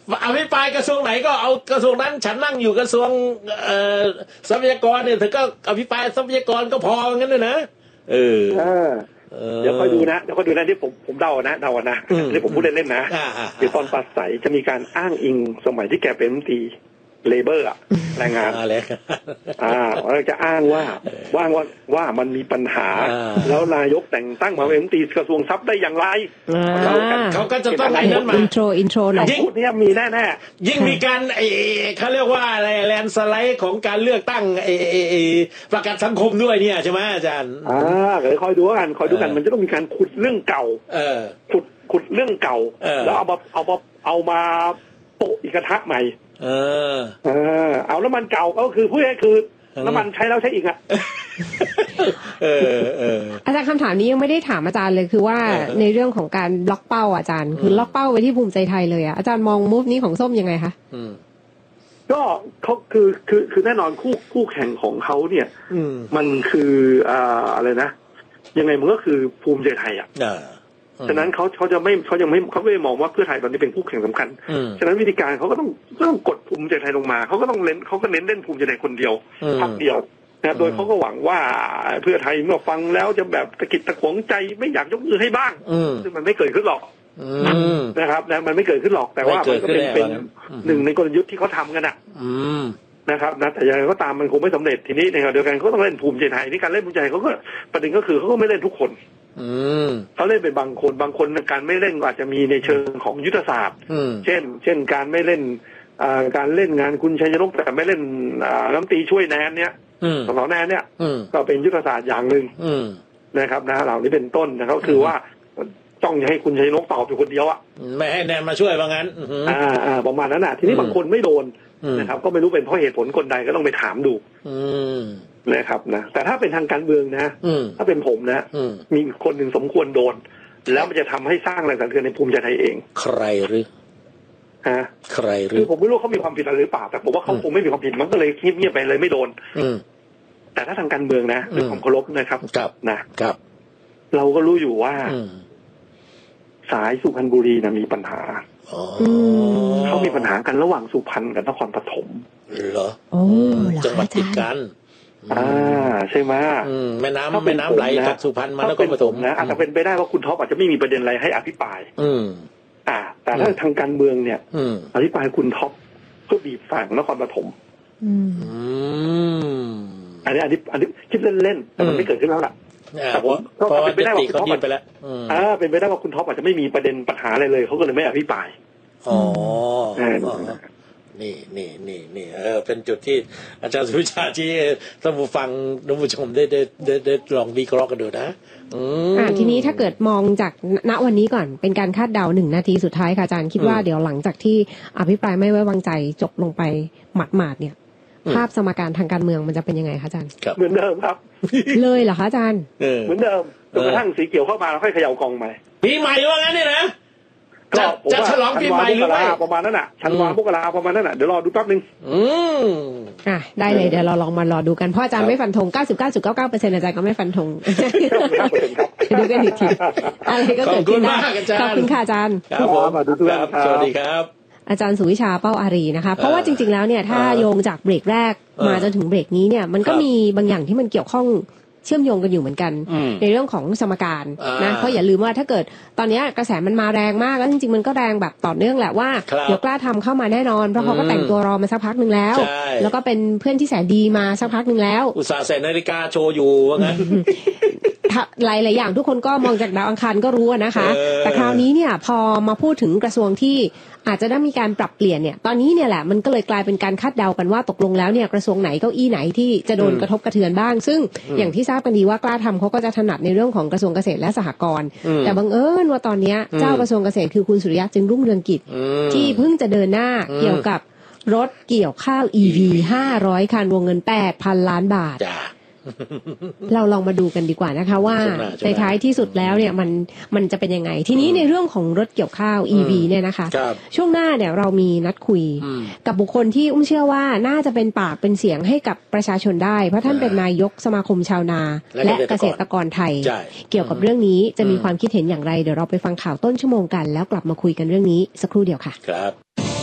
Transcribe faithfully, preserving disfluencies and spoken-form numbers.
อภิปรายกระทรวงไหนก็เอากระทรวงนั้นฉันนั่งอยู่กระทรวงเอ่อทรัพยากรเนี่ยเธอก็อภิปรายทรัพยากรก็พองั้นเลยนะเออเดี๋ยวค่อยดูนะเดี๋ยวค่อยดูนะที่ผมผมเดานะเดานะที่ผมพูดเล่นๆนะเดี๋ยวตอนปราศัยจะมีการอ้างอิงสมัยที่แกเป็นรัฐมนตรีเลเบอร์อะแรงงานอะไรอ่าเราจะอ้างว่าว่างว่าว่ามันมีปัญหาแล้วนายกแต่งตั้งมาเป็นรัฐมนตรีกระทรวงทรัพย์ได้อย่างไรเขาก็จะต้องไอ้นั้นมาอินโทรอินโทรหน่อยพูดเนี่ยมีแน่แน่ยิ่งมีการไอ้เขาเรียกว่าอะไรแลนสไลด์ของการเลือกตั้งไอ้ไอ้ประกันสังคมด้วยเนี่ยใช่ไหมอาจารย์อ่าเดี๋ยวคอยดูกันคอยดูกันมันจะต้องมีการขุดเรื่องเก่าเออขุดขุดเรื่องเก่าแล้วเอามาเอามาเอามาโปะอีกกระทะใหม่เออเออเอาน้ำมันเก่าก็คือพูดง่ายคือน้ำมันใช้แล้วใช้อีกอ่ะเออเอออาจารย์คำถามนี้ยังไม่ได้ถามอาจารย์เลยคือว่าในเรื่องของการล็อกเป้าอาจารย์คือล็อกเป้าไว้ที่ภูมิใจไทยเลยอ่ะอาจารย์มองมูฟนี้ของส้มยังไงคะก็เขาคือคือคือแน่นอนคู่คู่แข่งของเขาเนี่ยมันคืออ่าอะไรนะยังไงมันก็คือภูมิใจไทยอ่ะฉะนั้นเขาเขาจะไม่เขายังไม่เขาไม่มองว่าเพื่อไทยตอนนี้เป็นคู่แข่งสำคัญฉะนั้นวิธีการเขาก็ต้องต้องกดภูมิใจไทยลงมาเขาก็ต้องเน้นเขาก็เน้นเล่นภูมิใจไทยคนเดียวพรรคเดียวนะโดยเขาก็หวังว่าเพื่อไทยเมื่อฟังแล้วจะแบบตะกิดตะขวงใจไม่อยากยกมือให้บ้างซึ่งมันไม่เกิดขึ้นหรอกนะครับนะมันไม่เกิดขึ้นหรอกแต่ว่ามันก็เป็นเป็นหนึ่งในกลยุทธ์ที่เขาทำกันอ่ะนะครับนะแต่ยังไงก็ตามมันคงไม่สำเร็จทีนี้ในขณะเดียวกันเขาต้องเล่นภูมิใจไทยที่การเล่นภูมิใจเขาก็ประเด็นก็คือเขาก็ไม่เล่นทุกคนเขาเล่นเป็นบางคนบางคนการไม่เล่นอาจจะมีในเชิงของยุทธศาสตร์เช่นเช่นการไม่เล่นการเล่นงานคุณชัยนกแต่ไม่เล่นรัฐมนตรีช่วยแนนเนี่ยสสแนนเนี่ยก็เป็นยุทธศาสตร์อย่างหนึ่งนะครับนะเหล่านี้เป็นต้นนะครับคือว่าจ้องจะให้คุณชัยนกตอบอยู่คนเดียวอ่ะไม่ให้แนนมาช่วยว่างั้นอ่าอ่าประมาณนั้นน่ะทีนี้บางคนไม่โดนนะครับก็ไม่รู้เป็นเพราะเหตุผลคนใดก็ต้องไปถามดูนะครับนะแต่ถ้าเป็นทางการเมืองนะถ้าเป็นผมนะมีคนหนึ่งสมควรโดนแล้วมันจะทำให้สร้างแรงสั่นสะเทือนในภูมิใจไทยเองใครหรือฮะใครหรือคือผมไม่รู้เขามีความผิดอะไรหรือเปล่าแต่ผมว่าเขาคงไม่มีความผิดมันก็เลยเงียบๆไปเลยไม่โดนแต่ถ้าทางการเมืองนะด้วยความเคารพนะครับนะครับเราก็รู้อยู่ว่าสายสุพรรณบุรีนะมีปัญหาเขามีปัญหากันระหว่างสุพรรณกับนครปฐมเหรอจังหวัดติดกันอ่าใช่ไหมแม่น้ำแม่น้ำไหลจากสุพรรณมานครปฐมนะอาจจะเป็นไปได้ว่าคุณท็อปอาจจะไม่มีประเด็นอะไรให้อภิปรายอ่าแต่ถ้าทางการเมืองเนี่ยอภิปรายคุณท็อปเพื่อบีบฝั่งนครปฐมอันนี้อันนี้อันนี้คิดเล่นๆแต่มันไม่เกิดขึ้นแล้วล่ะแต่ผมก็เป็นไปได้ว่าคุณท็อปไปแล้วอ่าเป็นไปได้ว่าคุณท็อปอาจจะไม่มีประเด็นปัญหาอะไรเลยเขาก็เลยไม่อภิปรายอ๋อนี่นี่นี่นี่เออเป็นจุดที่อาจารย์สุวิชาที่ท่านผู้ฟังท่านผู้ชมได้ได้ได้ได้ลองวิเคราะห์กันดูนะอ่าทีนี้ถ้าเกิดมองจากณวันนี้ก่อนเป็นการคาดเดาหนึ่งนาทีสุดท้ายค่ะอาจารย์คิดว่าเดี๋ยวหลังจากที่อภิปรายไม่ไว้วางใจจบลงไปหมาดๆเนี่ยภาพสมการทางการเมืองมันจะเป็นยังไงคะอาจารย์เหมือนเดิมครับเลยเหรอคะอาจารย์เหมือนเดิมจนกระทั่งสีเขียวเข้ามาแล้วค่อยเขย่ากองใหม่ปีใหม่ว่างั้นเนี่ยนะจะจะฉลองปีใหม่หรือไม่ประมาณนั้นน่ะธันวาคมกราประมาณนั้นน่ะเดี๋ยวรอดูแป๊บนึงอืมอ่ะได้เลยเดี๋ยวเราลองมารอดูกันเพราะอาจารย์ไม่ฟันธง เก้าสิบเก้าจุดเก้าเก้าเปอร์เซ็นต์ อาจารย์ก็ไม่ฟันธงดูกันอีกทีอะไรก็เกิดขึ้นได้ขอบคุณค่ะอาจารย์ครับผมสวัสดีครับอาจารย์สุวิชาเป้าอารีนะคะเพราะว่าจริงๆแล้วเนี่ยถ้าโยงจากเบรกแรกมาจนถึงเบรกนี้เนี่ยมันก็มีบางอย่างที่มันเกี่ยวข้องเชื่อมโยงกันอยู่เหมือนกันในเรื่องของสมการนะเพราะอย่าลืมว่าถ้าเกิดตอนนี้กระแสมันมาแรงมากแล้วจริงๆมันก็แรงแบบต่อเนื่องแหละว่าเดี๋ยวกล้าทำเข้ามาแน่นอนเพราะเขาก็แต่งตัวรอมาสักพักนึงแล้วแล้วก็เป็นเพื่อนที่แสนดีมาสักพักนึงแล้วอุตส่าห์ใส่นาฬิกาโชว์อยู่ว่างั้นหลายหลายอย่างทุกคนก็มองจากดาวอังคารก็รู้นะคะแต่คราวนี้เนี่ยพอมาพูดถึงกระทรวงที่อาจจะได้มีการปรับเปลี่ยนเนี่ยตอนนี้เนี่ยแหละมันก็เลยกลายเป็นการคาดเดากันว่าตกลงแล้วเนี่ยกระทรวงไหนเก้าอี้ไหนที่จะโดนกระทบกระเทือนบ้างซึ่งอย่างที่ทราบกันดีว่ากล้าทำเขาก็จะถนัดในเรื่องของกระทรวงเกษตรและสหกรณ์แต่บังเอิญว่าตอนนี้เจ้ากระทรวงเกษตรคือคุณสุริยะจึงรุ่งเรืองกิจที่เพิ่งจะเดินหน้าเกี่ยวกับรถเกี่ยวข้าว อี วี ห้าร้อยคันวงเงิน แปดพัน ล้านบาทเราลองมาดูกันดีกว่านะคะว่าในท้ายที่สุดแล้วเนี่ยมันมันจะเป็นยังไงทีนี้ในเรื่องของรถเกี่ยวข้าว อี วี เนี่ยนะคะช่วงหน้าเนี่ยเรามีนัดคุยกับบุคคลที่อุ้มเชื่อว่าน่าจะเป็นปากเป็นเสียงให้กับประชาชนได้เพราะท่านเป็นนายกสมาคมชาวนาและเกษตรกรไทยเกี่ยวกับเรื่องนี้จะมีความคิดเห็นอย่างไรเดี๋ยวเราไปฟังข่าวต้นชั่วโมงกันแล้วกลับมาคุยกันเรื่องนี้สักครู่เดียวค่ะครับ